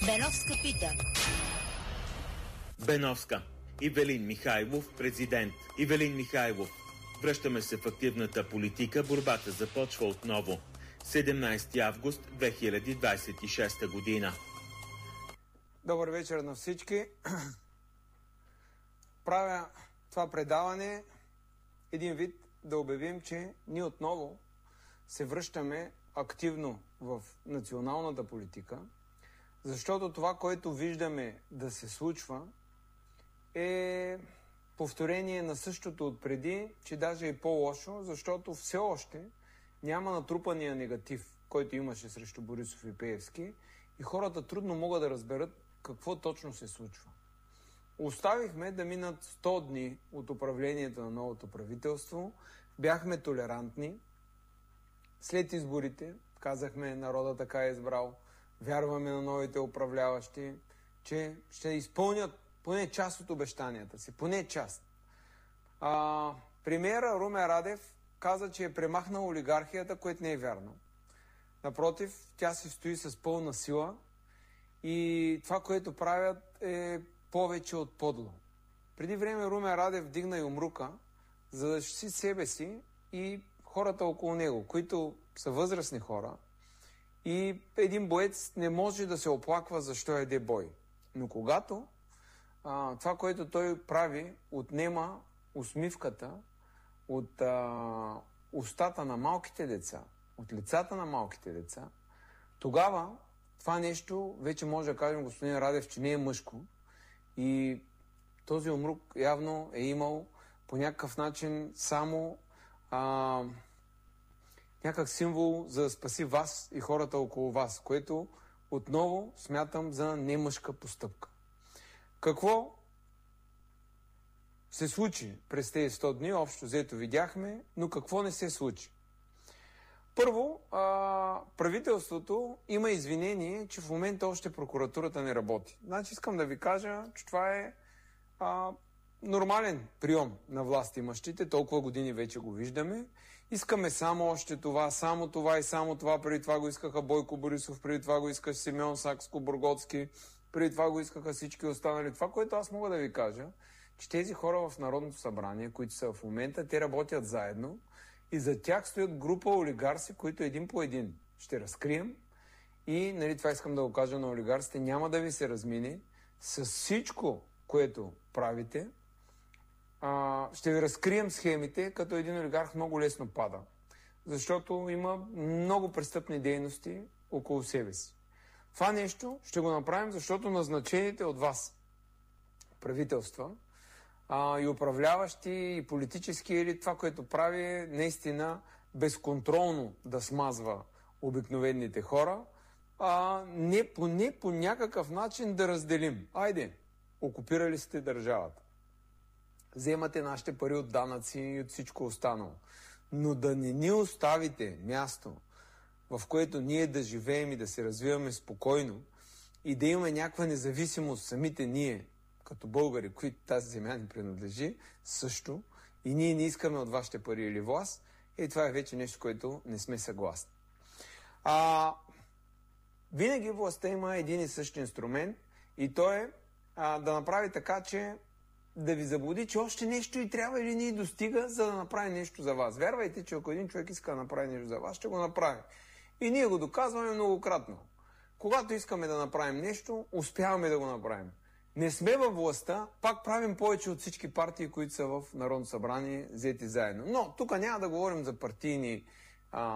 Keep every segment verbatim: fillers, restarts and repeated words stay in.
Беновска пита. Беновска. Ивелин Михайлов, президент. Ивелин Михайлов. Връщаме се в активната политика. Борбата започва отново. седемнайсети август две хиляди двайсет и шеста година. Добър вечер на всички. Правя това предаване един вид да обявим, че ние отново се връщаме активно в националната политика, защото това, което виждаме да се случва, е повторение на същото от преди, че даже е по-лошо, защото все още няма натрупания негатив, който имаше срещу Борисов и Пеевски, и хората трудно могат да разберат какво точно се случва. Оставихме да минат сто дни от управлението на новото правителство, бяхме толерантни. След изборите казахме, народа така е избрал, вярваме на новите управляващи, че ще изпълнят поне част от обещанията си, поне част. А, премиера Румен Радев каза, че е премахнал олигархията, което не е вярно. Напротив, тя си стои с пълна сила и това, което правят, е повече от подло. Преди време Румен Радев вдигна юмрука, за да защити себе си и хората около него, които са възрастни хора, и един боец не може да се оплаква защо яде бой. Но когато а, това, което той прави, отнема усмивката от а, устата на малките деца, от лицата на малките деца, тогава това нещо, вече може да кажем, господин Радев, че не е мъжко, и този умрук явно е имал по някакъв начин само а, някак символ за да спаси вас и хората около вас, което отново смятам за немъжка постъпка. Какво се случи през тези сто дни? Общо взето видяхме, но какво не се случи? Първо, а, правителството има извинение, че в момента още прокуратурата не работи. Значи искам да ви кажа, че това е а, нормален прием на власт имащите, толкова години вече го виждаме. Искаме само още това, само това и само това. Преди това го искаха Бойко Борисов, преди това го искаше Симеон Сакскобургготски, преди това го искаха всички останали. Това, което аз мога да ви кажа, че тези хора в Народното събрание, които са в момента, те работят заедно и за тях стоят група олигарси, които един по един ще разкрием. И нали, това искам да го кажа на олигарсите, няма да ви се размине с всичко, което правите. А, ще ви разкрием схемите, като един олигарх много лесно пада. Защото има много престъпни дейности около себе си. Това нещо ще го направим, защото назначените от вас правителства а, и управляващи, и политически елит, това, което прави, е наистина безконтролно да смазва обикновените хора, а не по, не по някакъв начин да разделим. Айде, окупирали сте държавата. Вземате нашите пари от данъци и от всичко останало. Но да не ни оставите място, в което ние да живеем и да се развиваме спокойно и да имаме някаква независимост самите ние, като българи, които тази земя ни принадлежи, също, и ние не искаме от вашите пари или власт, и това е вече нещо, което не сме съгласни. А, винаги властта има един и същ инструмент, и то е а, да направи така, че да ви заблуди, че още нещо и трябва или не достига, за да направи нещо за вас. Вярвайте, че ако един човек иска да направи нещо за вас, ще го направи. И ние го доказваме многократно. Когато искаме да направим нещо, успяваме да го направим. Не сме във властта, пак правим повече от всички партии, които са в Народно събрание, взети заедно. Но тук няма да говорим за партийни а,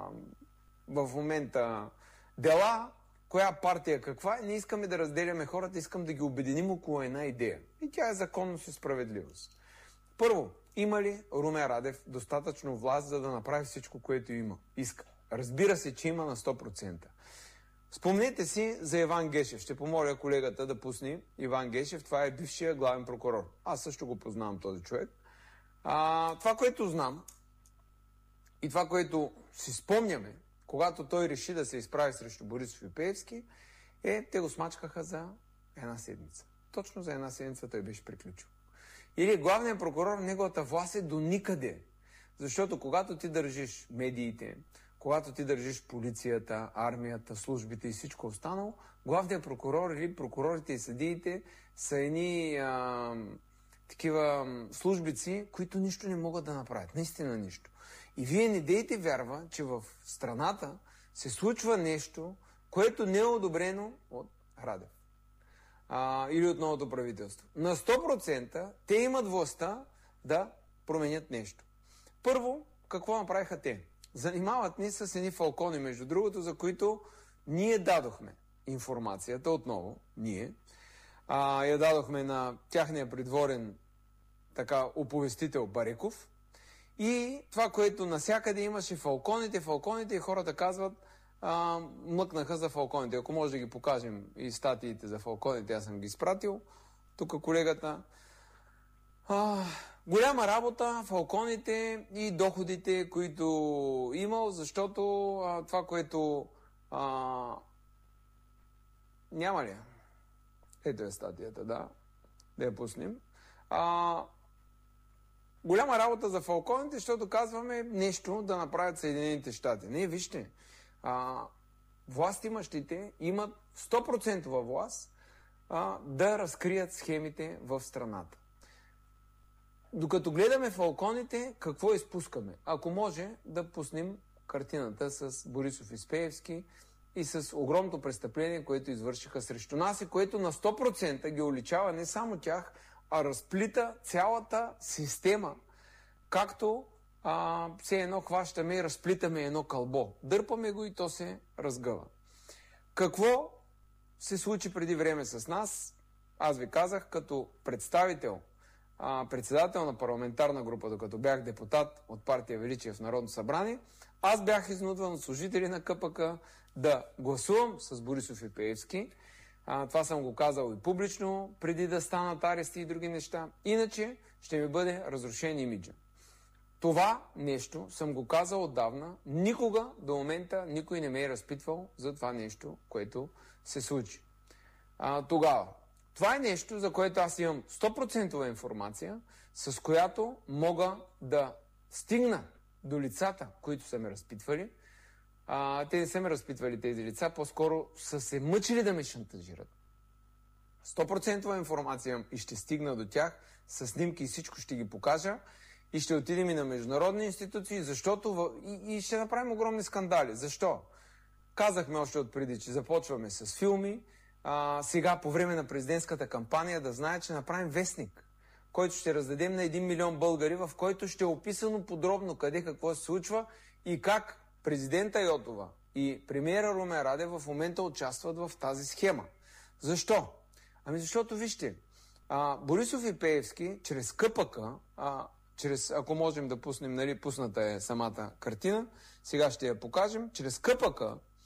в момента дела, коя партия каква, не искаме да разделяме хората, искам да ги обединим около една идея. И тя е законност и справедливост. Първо, има ли Румен Радев достатъчно власт, за да направи всичко, което има? Иска. Разбира се, че има на сто процента. Спомнете си за Иван Гешев. Ще помоля колегата да пусне Иван Гешев. Това е бившия главен прокурор. Аз също го познавам този човек. А, това, което знам и това, което си спомняме, когато той реши да се изправи срещу Борисов и Пеевски, е, те го смачкаха за една седмица. Точно за една седмица той беше приключил. Или главният прокурор, неговата власт е до никъде. Защото когато ти държиш медиите, когато ти държиш полицията, армията, службите и всичко останало, главният прокурор или прокурорите и съдиите са едни а, такива службици, които нищо не могат да направят. Наистина нищо. И вие не дейте вярва, че в страната се случва нещо, което не е одобрено от Радев а, или от новото правителство. На сто процента те имат властта да променят нещо. Първо, какво направиха те? Занимават ни с едни фалкони, между другото, за които ние дадохме информацията отново, ние. А, я дадохме на тяхния придворен така оповестител Бареков. И това, което насякъде имаше фалконите, фалконите и хората казват, а, мъкнаха за фалконите. Ако може да ги покажем и статиите за фалконите, аз съм ги изпратил. Тук колегата. А, голяма работа, фалконите и доходите, които имал, защото а, това, което а, няма ли? Ето е статията, да. Да я пуснем. А, голяма работа за фалконите, защото казваме нещо да направят Съединените щати. Не, вижте, а, властимащите имат сто процента власт а, да разкрият схемите в страната. Докато гледаме фалконите, какво изпускаме? Ако може да пуснем картината с Борисов и Спеевски и с огромното престъпление, което извършиха срещу нас и което на сто процента ги уличава не само тях, а разплита цялата система, както а, все едно хващаме и разплитаме едно кълбо. Дърпаме го и то се разгъва. Какво се случи преди време с нас? Аз ви казах, като представител, а, председател на парламентарна група, докато бях депутат от партия Величие в Народно събрание, аз бях изнудван от служители на КПК да гласувам с Борисов и Пеевски. А, това съм го казал и публично, преди да станат арести и други неща. Иначе ще ми бъде разрушен имиджа. Това нещо съм го казал отдавна. Никога до момента никой не ме е разпитвал за това нещо, което се случи. А, тогава. Това е нещо, за което аз имам сто процента информация, с която мога да стигна до лицата, които са ме разпитвали. А, те не са ме разпитвали тези лица, по-скоро са се мъчили да ме шантажират. сто процента информация имам и ще стигна до тях, с снимки и всичко ще ги покажа и ще отидем и на международни институции, защото в... и, и ще направим огромни скандали. Защо? Казахме още отпреди, че започваме с филми, а, сега по време на президентската кампания да знаят, че направим вестник, който ще раздадем на един милион българи, в който ще е описано подробно къде какво се случва и как президента Йотова и премиера Румен Радев в момента участват в тази схема. Защо? Ами защото, вижте, а, Борисов и Пеевски чрез КПК, а, чрез, ако можем да пуснем, нали, пусната е самата картина, сега ще я покажем, чрез КПК,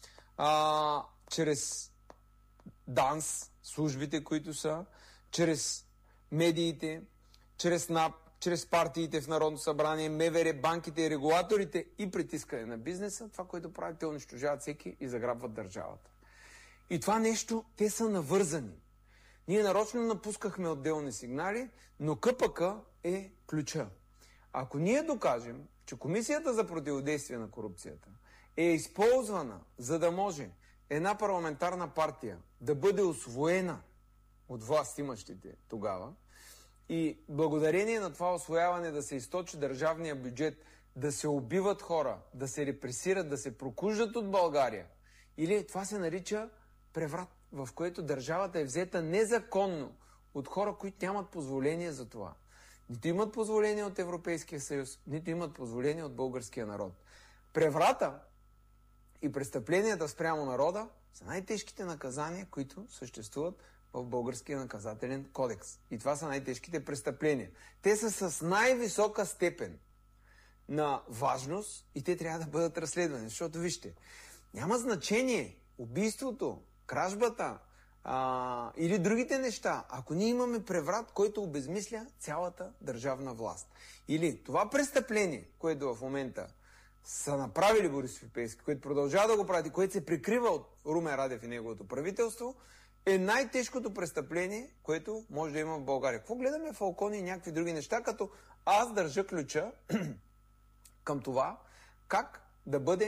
а, чрез ДАНС, службите, които са, чрез медиите, чрез НАП, чрез партиите в Народно събрание, МВР, банките и регулаторите и притискане на бизнеса, това, което правят, те унищожават всеки и заграбват държавата. И това нещо, те са навързани. Ние нарочно напускахме отделни сигнали, но КПК е ключа. Ако ние докажем, че Комисията за противодействие на корупцията е използвана, за да може една парламентарна партия да бъде усвоена от властимащите тогава, и благодарение на това освояване да се източи държавния бюджет, да се убиват хора, да се репресират, да се прокуждат от България. Или това се нарича преврат, в което държавата е взета незаконно от хора, които нямат позволение за това. Нито имат позволение от Европейския съюз, нито имат позволение от българския народ. Преврата и престъпленията спрямо народа са най-тежките наказания, които съществуват в българския наказателен кодекс. И това са най-тежките престъпления. Те са с най-висока степен на важност и те трябва да бъдат разследвани. Защото, вижте, няма значение убийството, кражбата а, или другите неща, ако ние имаме преврат, който обезмисля цялата държавна власт. Или това престъпление, което в момента са направили Борисов и Пеевски, което продължава да го прави, което се прикрива от Румен Радев и неговото правителство, е най-тежкото престъпление, което може да има в България. Какво гледаме фалкони и някакви други неща, като аз държа ключа към това как да бъде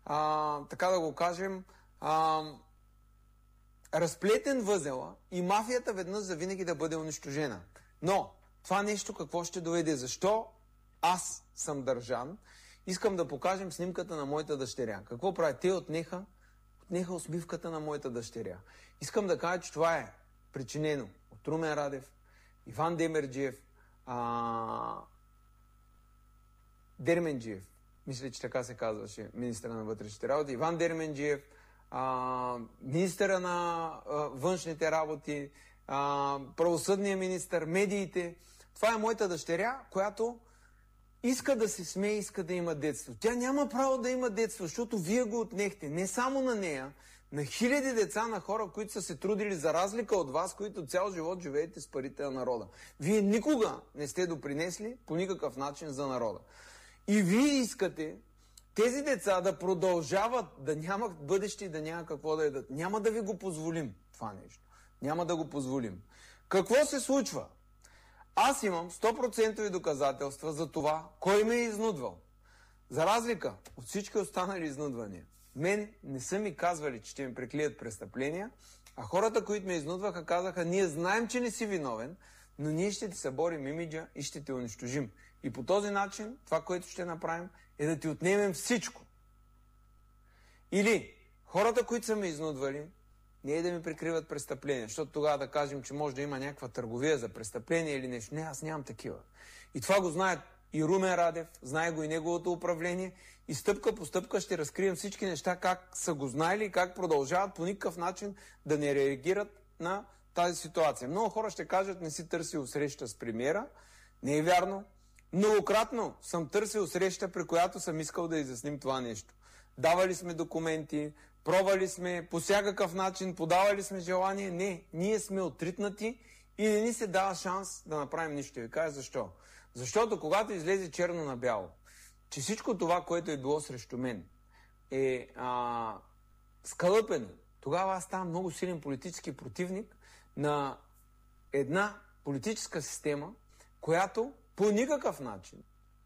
а, така да го кажем, а, разплетен възела и мафията веднъж завинаги да бъде унищожена. Но това нещо какво ще доведе? Защо аз съм държан? Искам да покажем снимката на моята дъщеря. Какво прави? Те отнеха, отнеха усмивката на моята дъщеря. Искам да кажа, че това е причинено от Румен Радев, Иван Демерджиев, а... Дерменджиев, мисля, че така се казваше министъра на вътрешните работи, Иван Дерменджиев, а... министъра на а, външните работи, а... правосъдния министър, медиите. Това е моята дъщеря, която иска да се смее, иска да има детство. Тя няма право да има детство, защото вие го отнехте. Не само на нея, на хиляди деца, на хора, които са се трудили за разлика от вас, които цял живот живеете с парите на народа. Вие никога не сте допринесли по никакъв начин за народа. И вие искате тези деца да продължават да нямат бъдеще и да няма какво да ядат. Няма да ви го позволим това нещо. Няма да го позволим. Какво се случва? Аз имам сто процента доказателства за това, кой ме е изнудвал. За разлика от всички останали изнудвания, мен не са ми казвали, че ще ми преклият престъпления, а хората, които ме изнудваха, казаха: ние знаем, че не си виновен, но ние ще ти съборим имиджа и ще те унищожим. И по този начин, това, което ще направим, е да ти отнемем всичко. Или хората, които са ме изнудвали, не е да ми прикриват престъпления, защото тогава да кажем, че може да има някаква търговия за престъпление или нещо. Не, аз нямам такива. И това го знаят и Румен Радев, знае го и неговото управление, и стъпка по стъпка ще разкрием всички неща, как са го знаели и как продължават по никакъв начин да не реагират на тази ситуация. Много хора ще кажат: не си търсил среща с премиера. Не е вярно. Многократно съм търсил среща, при която съм искал да изясним това нещо. Давали сме документи, пробвали сме по всякакъв начин, подавали сме желание. Не, ние сме отритнати и не ни се дава шанс да направим нищо. Ви кажа защо. Защото когато излезе черно на бяло, че всичко това, което е било срещу мен, е а, скалъпено, тогава аз ставам много силен политически противник на една политическа система, която по никакъв начин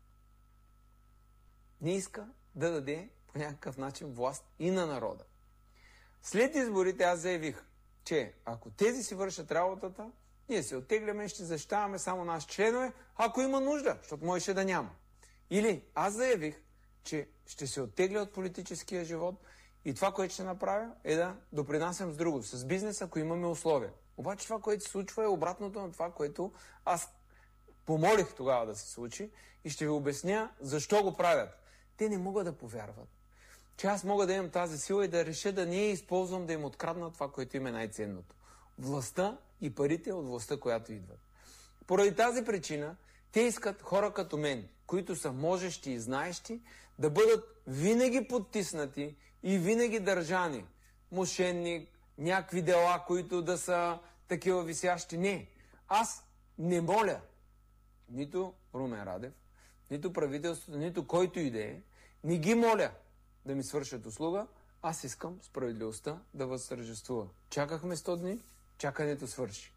не иска да даде по някакъв начин власт и на народа. След изборите аз заявих, че ако тези си вършат работата, ние се оттегляме и ще защитаваме само наши членове, ако има нужда, защото можеше да няма. Или аз заявих, че ще се оттегля от политическия живот и това, което ще направя, е да допринасям с друго, с бизнес, ако имаме условия. Обаче това, което се случва, е обратното на това, което аз помолих тогава да се случи, и ще ви обясня защо го правят. Те не могат да повярват, че аз мога да имам тази сила и да реша да не я използвам да им открадна това, което им е най-ценното. Властта и парите от властта, която идват. Поради тази причина те искат хора като мен, които са можещи и знаещи, да бъдат винаги подтиснати и винаги държани. Мошенник, някакви дела, които да са такива висящи. Не. Аз не моля нито Румен Радев, нито правителството, нито който и да е, не ги моля да ми свършат услуга. Аз искам справедливостта да възтържествува. Чакахме сто дни, чакането свърши.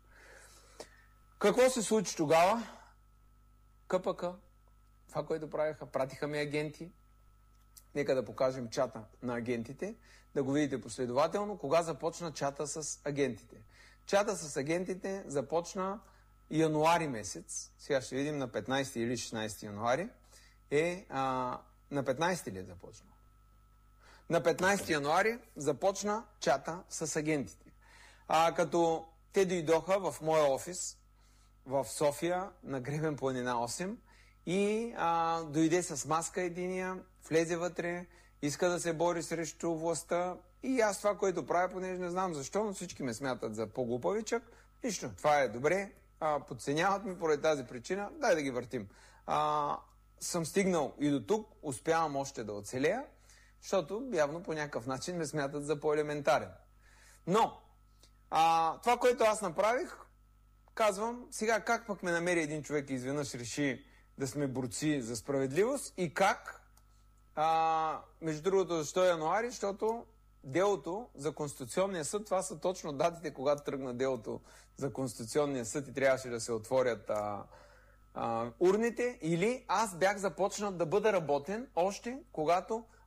Какво се случи тогава? КПК, това, което правиха, пратиха ми агенти. Нека да покажем чата на агентите, да го видите последователно. Кога започна чата с агентите? Чата с агентите започна януари месец. Сега ще видим на петнайсети или шестнайсети януари. Е, а, на петнайсети ли е започна? На петнайсети януари започна чата с агентите. А, като те дойдоха в моя офис в София на Гребен планина осем и а, дойде с маска единия, влезе вътре, иска да се бори срещу властта, и аз това, което правя, понеже не знам защо, но всички ме смятат за по-глупавичък. Нищо, това е добре, а, подценяват ми поради тази причина, дай да ги въртим. А, съм стигнал и до тук, успявам още да оцелея, защото явно по някакъв начин ме смятат за по-елементарен. Но, а, това, което аз направих, казвам, сега как пък ме намери един човек и изведнъж реши да сме борци за справедливост, и как, а, между другото, защо януари? Защото делото за Конституционния съд, това са точно датите, когато тръгна делото за Конституционния съд и трябваше да се отворят а, а, урните, или аз бях започнат да бъда работен още когато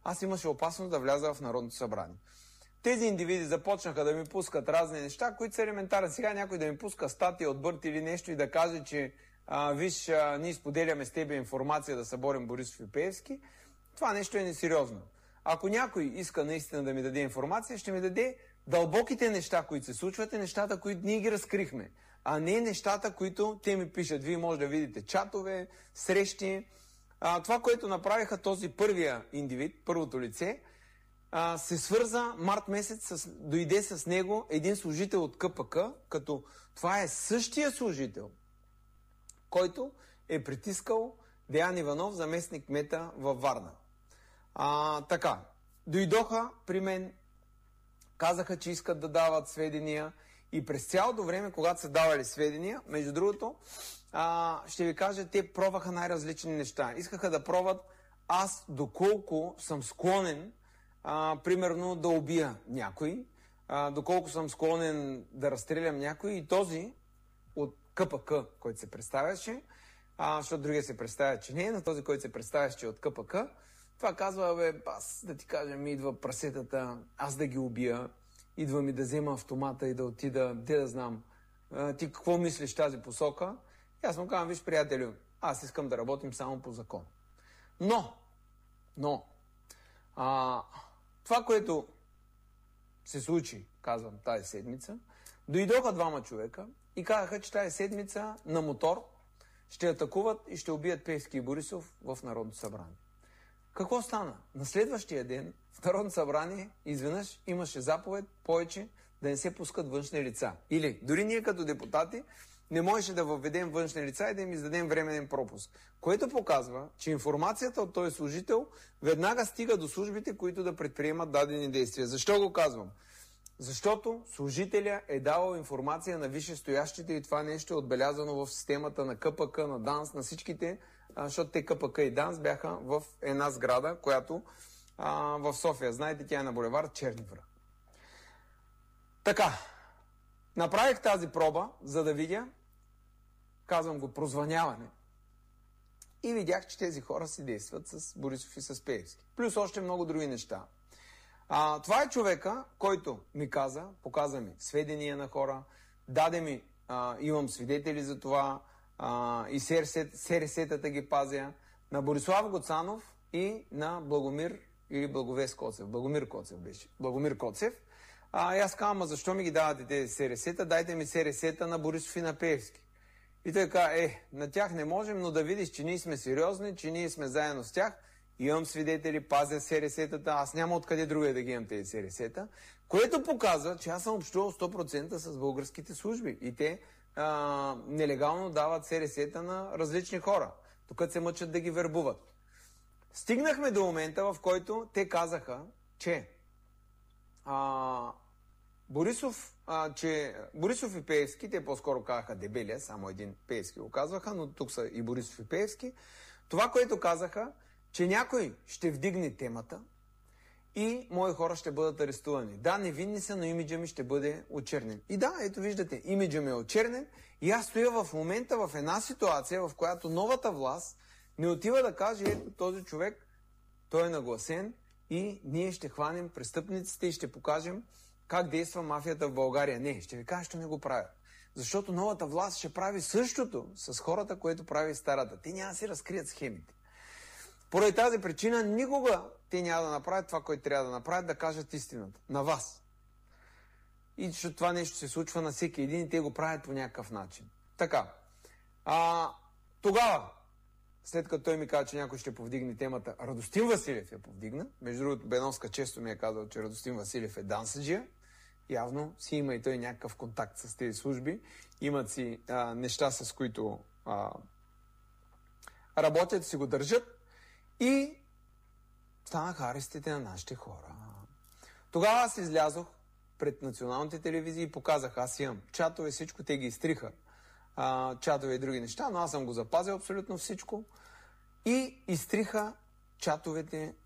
аз имаше опасност да вляза в Народното събрание. Тези индивиди започнаха да ми пускат разни неща, които са елементарни. Сега някой да ми пуска статия от Бърт или нещо и да каже, че а, виж, а, ние споделяме с тебе информация да съборим Борисов и Пеевски, това нещо е несериозно. Ако някой иска наистина да ми даде информация, ще ми даде дълбоките неща, които се случват, и нещата, които ние ги разкрихме, а не нещата, които те ми пишат. Вие може да видите чатове, срещи. А, това, което направиха този първия индивид, първото лице, а, се свърза март месец, с, дойде с него един служител от КПК, като това е същия служител, който е притискал Деян Иванов, заместник кмета във Варна. А, така, дойдоха при мен, казаха, че искат да дават сведения и през цялото време, когато са давали сведения, между другото, а, ще ви кажа, те пробваха най-различни неща. Искаха да пробват аз доколко съм склонен, а, примерно, да убия някой, а, доколко съм склонен да разстрелям някой, и този от КПК, който се представяше, а, защото другия се представя, че не е, но този, който се представяше, че е от КПК, това казва, бе, аз да ти кажа, ми идва прасетата, аз да ги убия, идва ми да взема автомата и да отида, де да знам, а, ти какво мислиш в тази посока? И аз му казвам, виж, приятелю, аз искам да работим само по закон. Но, но, а, това, което се случи, казвам, тази седмица, дойдоха двама човека и казаха, че тази седмица на мотор ще атакуват и ще убият Пеевски и Борисов в Народното събрание. Какво стана? На следващия ден в Народното събрание изведнъж имаше заповед повече да не се пускат външни лица. Или дори ние като депутати не можеше да въведем външни лица и да им издадем временен пропуск. Което показва, че информацията от този служител веднага стига до службите, които да предприемат дадени действия. Защо го казвам? Защото служителя е давал информация на висшестоящите и това нещо е отбелязано в системата на КПК, на ДАНС, на всичките, защото те КПК и ДАНС бяха в една сграда, която а, в София. Знаете, тя е на булевард Черни връх. Така, направих тази проба, за да видя, казвам го, прозвъняване. И видях, че тези хора си действат с Борисов и с Пеевски. Плюс още много други неща. А, това е човека, който ми каза, показа ми сведения на хора, даде ми, а, имам свидетели за това, а, и СРС-тата ги пазя, на Борислав Гоцанов и на Благомир или Благовест Коцев. Благомир Коцев беше. Благомир Коцев. А, и аз казвам, а защо ми ги давате тези СРС-та? Дайте ми СРС-та на Борисов и на Пеевски. И той каза, е, на тях не можем, но да видиш, че ние сме сериозни, че ние сме заедно с тях. Имам свидетели, пазя СРС-тата, аз няма откъде друга да ги имам тези СРС-та, което показва, че аз съм общувал сто процента с българските служби и те а, нелегално дават СРС-та на различни хора, докато се мъчат да ги вербуват. Стигнахме до момента, в който те казаха, че а, Борисов, а, че Борисов и Пеевски, те по-скоро казаха дебелия, само един Пеевски го казваха, но тук са и Борисов и Пеевски. Това, което казаха, че някой ще вдигне темата и мои хора ще бъдат арестувани. Да, невинни са, но имиджа ми ще бъде очернен. И да, ето виждате, имиджа ми е очернен и аз стоя в момента в една ситуация, в която новата власт не отива да каже, ето този човек, той е нагласен и ние ще хванем престъпниците и ще покажем как действа мафията в България. Не, ще ви кажа, що не го правят. Защото новата власт ще прави същото с хората, което прави старата. Те няма да си разкрият схемите. Поради тази причина никога те няма да направят това, което трябва да направят, да кажат истината. На вас. И защото това нещо се случва на всеки един и те го правят по някакъв начин. Така. А, тогава, след като той ми каза, че някой ще повдигне темата, Радостин Василев я повдигна. Между другото, Беновска често ми е казал, че Радостин Василев е дансаджия. Явно си има и той някакъв контакт с тези служби. Имат си а, неща, с които а, работят, си го държат. И станаха арестите на нашите хора. Тогава аз излязох пред националните телевизии и показах, аз имам чатове, всичко, те ги изтриха. А, чатове и други неща, но аз съм го запазил абсолютно всичко. И изтриха чатовете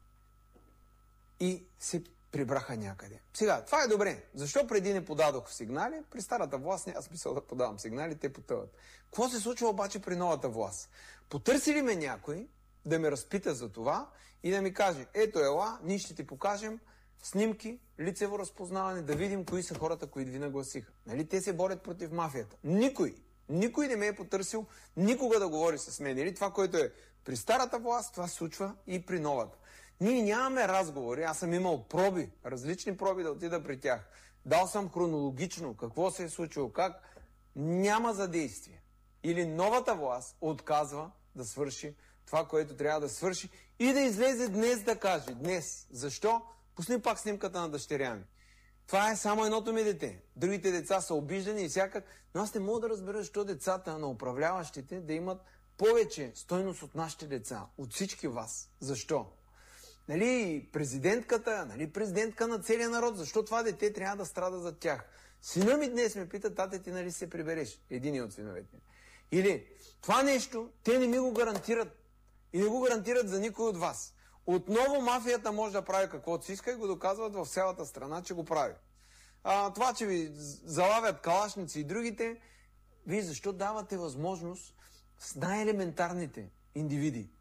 и се прибраха някъде. Сега, това е добре. Защо преди не подадох сигнали? При старата власт няма смисъл да подавам сигнали, те потъват. Какво се случва обаче при новата власт? Потърсили ме някой да ме разпита за това и да ми каже, ето ела, ние ще ти покажем снимки, лицево разпознаване, да видим кои са хората, които ви нагласиха. Нали? Те се борят против мафията. Никой, никой не ме е потърсил никога да говори с мен. Или това, което е при старата власт, това се случва и при новата. Ние нямаме разговори, аз съм имал проби, различни проби да отида при тях. Дал съм хронологично какво се е случило, как. Няма задействие. Или новата власт отказва да свърши това, което трябва да свърши и да излезе днес да каже. Днес. Защо? Пусни пак снимката на дъщеря ми. Това е само едното ми дете. Другите деца са обиждани и всякак. Но аз не мога да разбера, защо децата на управляващите да имат повече стойност от нашите деца. От всички вас. Защо? Нали, президентката, нали, президентка на целия народ. Защо това дете трябва да страда за тях? Сина ми днес ме пита, тате, ти нали се прибереш? Един от синовете ми. Или това нещо, те не ми го гарантират. И не го гарантират за никой от вас. Отново мафията може да прави каквото си иска и го доказват в цялата страна, че го прави. А, това, че ви залавят калашници и другите, вие защо давате възможност с най-елементарните индивиди